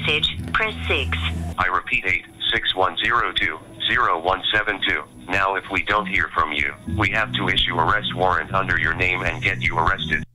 message, press 6. I repeat 861020172. Now if we don't hear from you, we have to issue arrest warrant under your name and get you arrested.